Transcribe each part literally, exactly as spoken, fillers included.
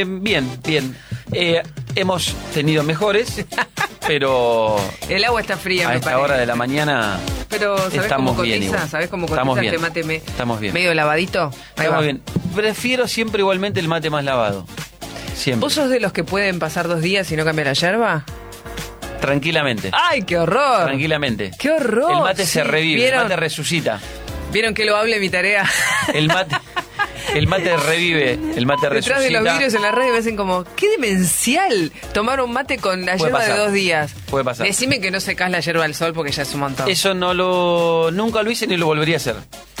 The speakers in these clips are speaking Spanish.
Bien, bien. Eh, hemos tenido mejores, pero el agua está fría, a me esta parece. hora de la mañana Pero ¿sabés estamos cómo bien cotiza? igual. ¿Sabés cómo Estamos cotiza bien. este mate me- Estamos bien. medio lavadito? Ahí Estamos va. bien. Prefiero siempre igualmente el mate más lavado. Siempre. ¿Vos sos de los que pueden pasar dos días y no cambiar la yerba? Tranquilamente. ¡Ay, qué horror! Tranquilamente. ¡Qué horror! El mate Sí, se revive, ¿vieron? el mate resucita. ¿Vieron que lo hable mi tarea? El mate, el mate revive, el mate resucita. Detrás de los vidrios en la red me hacen como, ¡qué demencial! Tomar un mate con la Puede yerba pasar. de dos días. Puede pasar. Decime que no secás la yerba al sol porque ya es un montón. Eso no lo... Nunca lo hice ni lo volvería a hacer.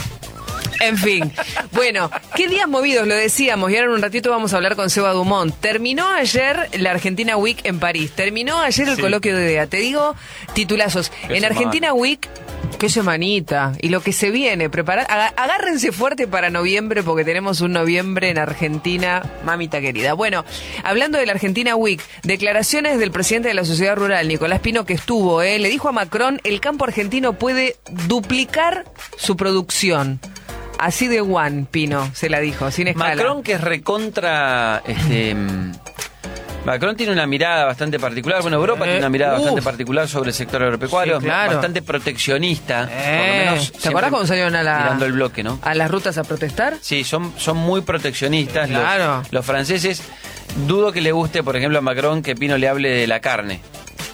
En fin, bueno, qué días movidos, lo decíamos, y ahora en un ratito vamos a hablar con Seba Dumont. Terminó ayer la Argentina Week en París, terminó ayer el Sí. coloquio de idea. Te digo titulazos. Qué En semana. Argentina Week, qué semanita, y lo que se viene, preparar, aga- agárrense fuerte para noviembre, porque tenemos un noviembre en Argentina, mamita querida. Bueno, hablando de la Argentina Week, declaraciones del presidente de la Sociedad Rural, Nicolás Pino, que estuvo, eh, le dijo a Macron, el campo argentino puede duplicar su producción. Así de one, Pino, se la dijo, sin escala. Macron, que es recontra... Este, mm, Macron tiene una mirada bastante particular. Bueno, Europa Eh, tiene una mirada uf. bastante particular sobre el sector agropecuario. Sí, claro. Bastante proteccionista. por Eh, lo menos ¿te siempre acuerdas cuando salieron a la- mirando el bloque, ¿no? ¿A las rutas a protestar? Sí, son, son muy proteccionistas. Los- Claro. Los, franceses. Dudo que le guste, por ejemplo, a Macron que Pino le hable de la carne.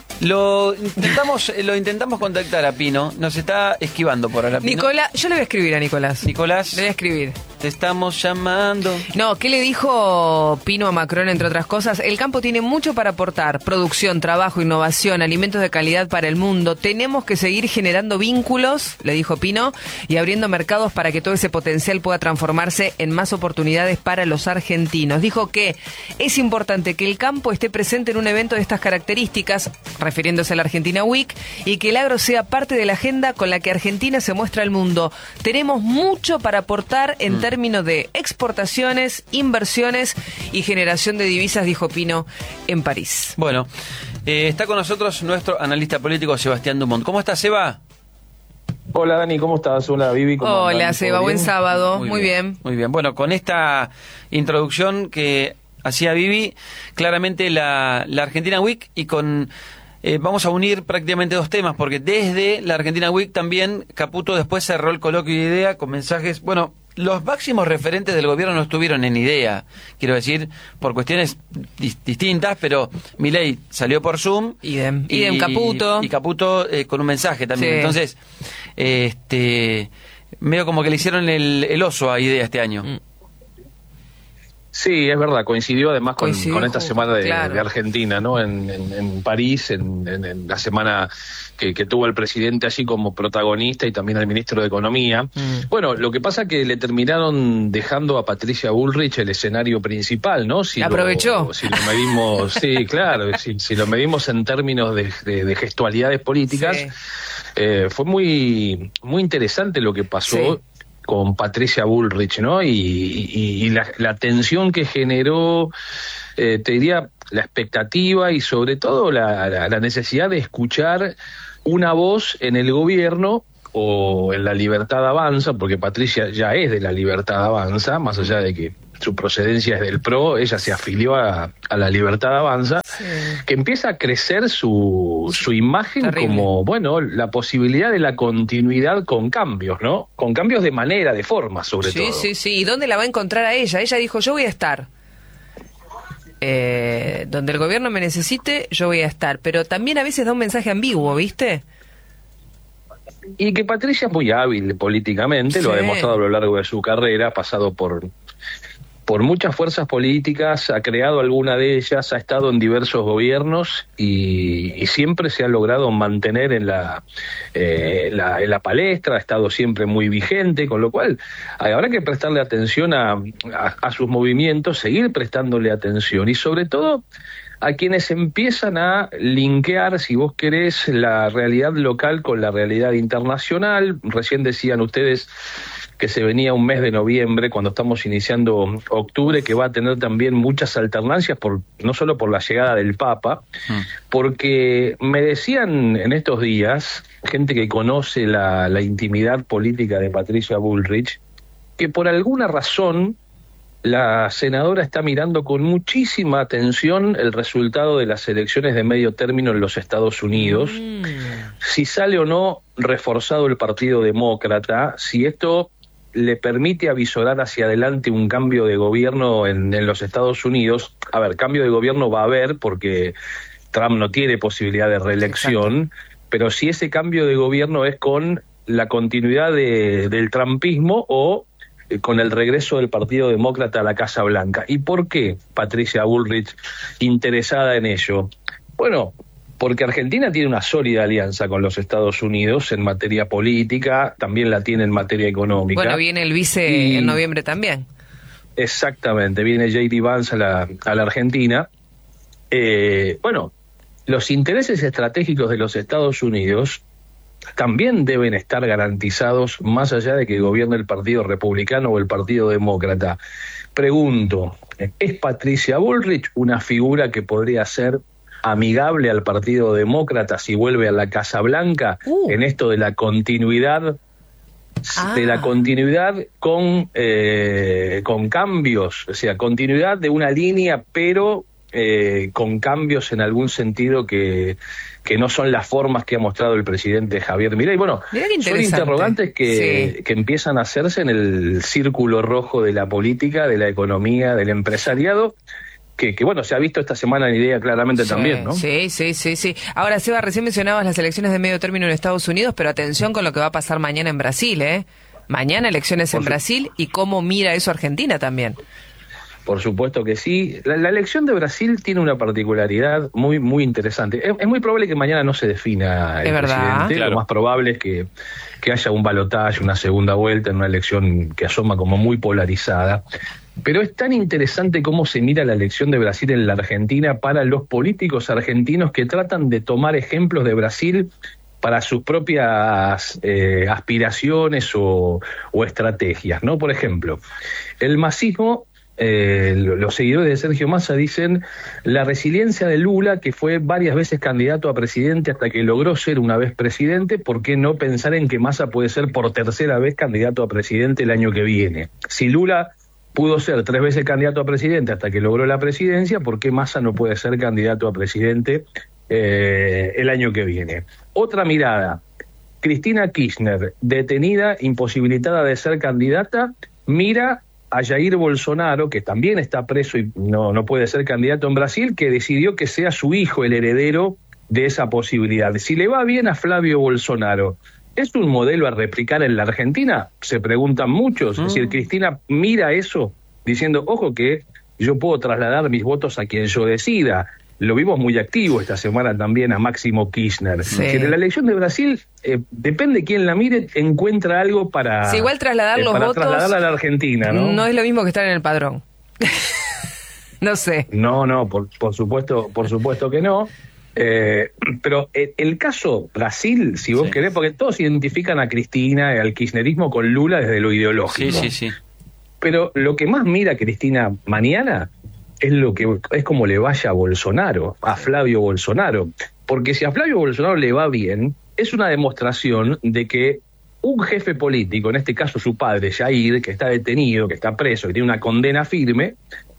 Lo intentamos, lo intentamos contactar a Pino. Nos está esquivando por ahora, Pino. Nicolás, yo le voy a escribir a Nicolás. Nicolás, Le voy a escribir. te estamos llamando. No, ¿qué le dijo Pino a Macron, entre otras cosas? El campo tiene mucho para aportar. Producción, trabajo, innovación, alimentos de calidad para el mundo. Tenemos que seguir generando vínculos, le dijo Pino, y abriendo mercados para que todo ese potencial pueda transformarse en más oportunidades para los argentinos. Dijo que es importante que el campo esté presente en un evento de estas características, refiriéndose a la Argentina Week, y que el agro sea parte de la agenda con la que Argentina se muestra al mundo. Tenemos mucho para aportar en términos de exportaciones, inversiones y generación de divisas, dijo Pino en París. Bueno, eh, está con nosotros nuestro analista político Sebastián Dumont. ¿Cómo estás, Seba? Hola Dani, ¿cómo estás? Hola Vivi, ¿cómo Hola, andan? Seba, ¿Todo buen bien? sábado. Muy bien. Muy bien. Bueno, con esta introducción que hacía Vivi, claramente la, la Argentina Week y con... Eh, vamos a unir prácticamente dos temas, porque desde la Argentina Week también Caputo después cerró el coloquio de idea con mensajes... Bueno, los máximos referentes del gobierno no estuvieron en idea, quiero decir, por cuestiones dis- distintas, pero Milei salió por Zoom. Idem. Idem Caputo. Y Caputo eh, con un mensaje también. Sí. Entonces, eh, este medio como que le hicieron el, el oso a idea este año. Mm. Sí, es verdad, coincidió además con, Coincidió con esta justo, semana de, claro. de Argentina, ¿no? En, en, en París, en, en, en la semana que, que tuvo el presidente allí como protagonista y también el ministro de Economía. Mm. Bueno, lo que pasa que le terminaron dejando a Patricia Bullrich el escenario principal, ¿no? Si La aprovechó. Lo, si lo medimos, sí, claro, si, si lo medimos en términos de, de, de gestualidades políticas, Sí. eh, fue muy, muy interesante lo que pasó. Sí. Con Patricia Bullrich, ¿no? Y, y, y la, la tensión que generó, eh, te diría, la expectativa y sobre todo la, la, la necesidad de escuchar una voz en el gobierno o en la Libertad Avanza, porque Patricia ya es de la Libertad Avanza, más allá de que su procedencia es del P R O, ella se afilió a, a la Libertad Avanza, Sí. que empieza a crecer su, su imagen Terrible. como, bueno, la posibilidad de la continuidad con cambios, ¿no? Con cambios de manera, de forma, sobre Sí, todo. sí, sí. ¿Y dónde la va a encontrar a ella? Ella dijo, yo voy a estar. Eh, donde el gobierno me necesite, yo voy a estar. Pero también a veces da un mensaje ambiguo, ¿viste? Y que Patricia es muy hábil políticamente, lo ha Sí. demostrado a lo largo de su carrera, ha pasado por, por muchas fuerzas políticas, ha creado alguna de ellas, ha estado en diversos gobiernos y, y siempre se ha logrado mantener en la, eh, la, en la palestra, ha estado siempre muy vigente, con lo cual habrá que prestarle atención a, a, a sus movimientos, seguir prestándole atención y sobre todo a quienes empiezan a linkear, si vos querés, la realidad local con la realidad internacional. Recién decían ustedes que se venía un mes de noviembre, cuando estamos iniciando octubre, que va a tener también muchas alternancias, por, no solo por la llegada del Papa, mm. porque me decían en estos días, gente que conoce la, la intimidad política de Patricia Bullrich, que por alguna razón la senadora está mirando con muchísima atención el resultado de las elecciones de medio término en los Estados Unidos, mm. si sale o no reforzado el Partido Demócrata, si esto le permite avisorar hacia adelante un cambio de gobierno en, en los Estados Unidos. A ver, cambio de gobierno va a haber porque Trump no tiene posibilidad de reelección, exacto, pero si ese cambio de gobierno es con la continuidad de, del trumpismo o eh, con el regreso del Partido Demócrata a la Casa Blanca. ¿Y por qué Patricia Bullrich interesada en ello? Bueno, porque Argentina tiene una sólida alianza con los Estados Unidos en materia política, también la tiene en materia económica. Bueno, viene el vice y, en noviembre también. Exactamente, viene J D Vance a la, a la Argentina. Eh, bueno, los intereses estratégicos de los Estados Unidos también deben estar garantizados más allá de que gobierne el Partido Republicano o el Partido Demócrata. Pregunto, ¿es Patricia Bullrich una figura que podría ser amigable al Partido Demócrata si vuelve a la Casa Blanca uh. en esto de la continuidad ah. de la continuidad con eh, con cambios, o sea, continuidad de una línea pero eh, con cambios en algún sentido que que no son las formas que ha mostrado el presidente Javier Milei? Bueno, son interrogantes que, sí. que empiezan a hacerse en el círculo rojo de la política, de la economía, del empresariado, Que, que bueno, se ha visto esta semana en idea claramente sí, también, ¿no? Sí, sí, sí, sí. Ahora, Seba, recién mencionabas las elecciones de medio término en Estados Unidos, pero atención con lo que va a pasar mañana en Brasil, ¿eh? Mañana elecciones en Brasil y cómo mira eso Argentina también. Por supuesto que sí. La, la elección de Brasil tiene una particularidad muy muy interesante. Es, es muy probable que mañana no se defina el presidente. Claro. Lo más probable es que, que haya un balotaje, una segunda vuelta en una elección que asoma como muy polarizada. Pero es tan interesante cómo se mira la elección de Brasil en la Argentina para los políticos argentinos que tratan de tomar ejemplos de Brasil para sus propias eh, aspiraciones o, o estrategias, ¿no? Por ejemplo, el masismo, eh, los seguidores de Sergio Massa dicen la resiliencia de Lula, que fue varias veces candidato a presidente hasta que logró ser una vez presidente, ¿por qué no pensar en que Massa puede ser por tercera vez candidato a presidente el año que viene? Si Lula pudo ser tres veces candidato a presidente hasta que logró la presidencia, ¿por qué Massa no puede ser candidato a presidente eh, el año que viene? Otra mirada, Cristina Kirchner, detenida, imposibilitada de ser candidata, mira a Jair Bolsonaro, que también está preso y no, no puede ser candidato en Brasil, que decidió que sea su hijo el heredero de esa posibilidad. Si le va bien a Flavio Bolsonaro, ¿es un modelo a replicar en la Argentina? Se preguntan muchos. Mm. Es decir, Cristina mira eso diciendo, ojo que yo puedo trasladar mis votos a quien yo decida. Lo vimos muy activo esta semana también a Máximo Kirchner. Sí. Que en la elección de Brasil, eh, depende quién la mire, encuentra algo para, sí, igual trasladar eh, los para votos trasladarla a la Argentina, ¿no? No es lo mismo que estar en el padrón. No sé. No, no, por, por supuesto, por supuesto que no. Eh, pero el, el caso Brasil, si vos sí. querés, porque todos identifican a Cristina y al kirchnerismo con Lula desde lo ideológico. Sí, sí, sí. Pero lo que más mira Cristina mañana es lo que es como le vaya a Bolsonaro, a Flavio Bolsonaro. Porque si a Flavio Bolsonaro le va bien, es una demostración de que un jefe político, en este caso su padre, Jair, que está detenido, que está preso, que tiene una condena firme,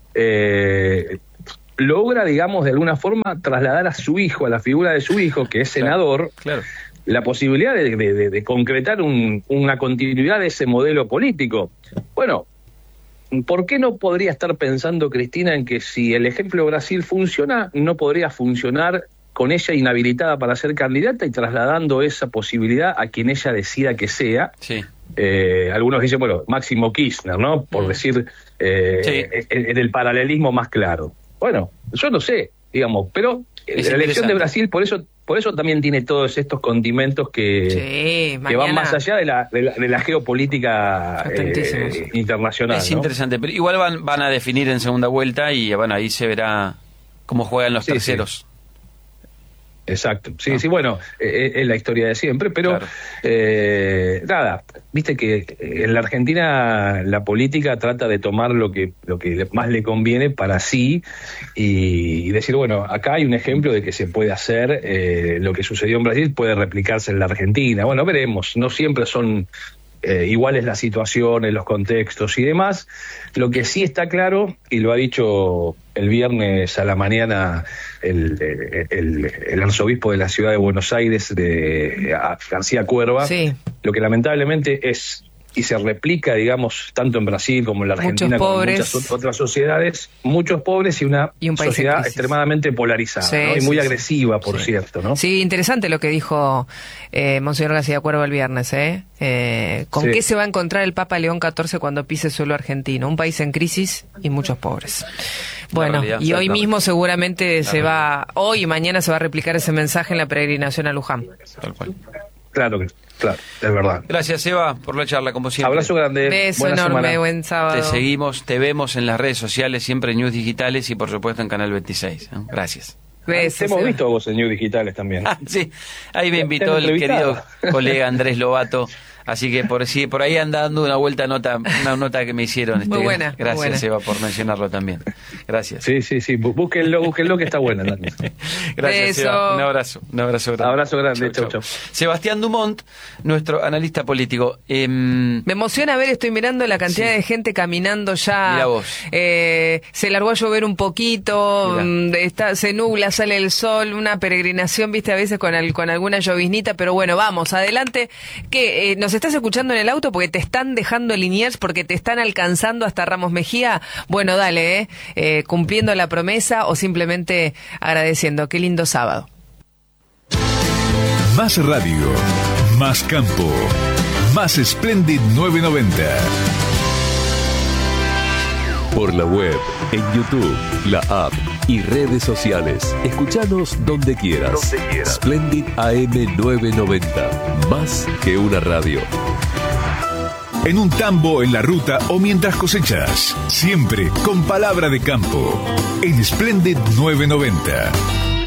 eh, logra, digamos, de alguna forma trasladar a su hijo, a la figura de su hijo, que es senador, claro, claro. la posibilidad de, de, de concretar un, una continuidad de ese modelo político. Bueno, ¿por qué no podría estar pensando Cristina en que si el ejemplo Brasil funciona, no podría funcionar con ella inhabilitada para ser candidata y trasladando esa posibilidad a quien ella decida que sea? Sí. Eh, algunos dicen, bueno, Máximo Kirchner, ¿no? Por mm. decir, eh, sí. en, en el paralelismo más claro. Bueno, yo no sé, digamos, pero es la elección de Brasil, por eso por eso también tiene todos estos condimentos que, sí, que van más allá de la, de la, de la geopolítica eh, internacional. Es ¿no? interesante, pero igual van, van a definir en segunda vuelta y bueno, ahí se verá cómo juegan los sí, terceros. Sí. Exacto, sí, no. sí, bueno, eh, es la historia de siempre, pero claro. eh, nada, viste que en la Argentina la política trata de tomar lo que lo que más le conviene para sí y, y decir, bueno, acá hay un ejemplo de que se puede hacer, eh, lo que sucedió en Brasil puede replicarse en la Argentina. Bueno, veremos, no siempre son eh, iguales las situaciones, los contextos y demás. Lo que sí está claro, y lo ha dicho el viernes a la mañana el, el, el arzobispo de la ciudad de Buenos Aires, de García Cuerva, sí. Lo que lamentablemente es, y se replica, digamos, tanto en Brasil como en la Argentina, muchos como en pobres. muchas otras sociedades, muchos pobres y una y un país sociedad extremadamente polarizada, sí, ¿no? Y sí, muy sí. agresiva, por sí. cierto, ¿no? Sí, interesante lo que dijo eh, Monseñor García Cuerva el viernes, ¿eh? eh ¿Con sí. qué se va a encontrar el Papa León catorce cuando pise suelo argentino? Un país en crisis y muchos pobres. Bueno, realidad, y hoy mismo seguramente se va, hoy y mañana se va a replicar ese mensaje en la peregrinación a Luján. Tal cual. Claro que Claro, es verdad. Gracias, Eva, por la charla, como siempre. Abrazo grande. Beso Buena enorme, semana. buen sábado. Te seguimos, te vemos en las redes sociales, siempre en News Digitales y por supuesto en Canal veintiséis. ¿no? Gracias. Besos, Te hemos Eva. visto a vos en News Digitales también. Ah, sí, ahí me Te- invitó te han el querido entrevistado. colega Andrés Lobato. Así que por si por ahí anda dando una vuelta nota, una nota que me hicieron. Muy buena, muy Gracias, buena. Eva, por mencionarlo también. Gracias. Sí, sí, sí. Bú- Búsquenlo, búsquenlo que está buena. Dani. Gracias, Beso. Eva. Un abrazo, un abrazo grande. Abrazo grande. Chau, chau. Sebastián Dumont, nuestro analista político. em, Me emociona ver, estoy mirando la cantidad Sí. de gente caminando ya. Mirá vos. Eh, se largó a llover un poquito, Mirá. mm, está, se nubla, sale el sol, una peregrinación, viste, a veces con, al- con alguna lloviznita, pero bueno, vamos, adelante. ¿Qué, eh, ¿Nos estás escuchando en el auto porque te están dejando Liniers, porque te están alcanzando hasta Ramos Mejía? Bueno, dale, eh, eh, cumpliendo la promesa o simplemente agradeciendo. Qué lindo sábado. Más radio, más campo, más Splendid novecientos noventa. Por la web, en YouTube, la app y redes sociales. Escuchanos donde quieras. Donde quieras. Splendid A M novecientos noventa. Más que una radio. En un tambo, en la ruta o mientras cosechas. Siempre con palabra de campo. En Splendid novecientos noventa.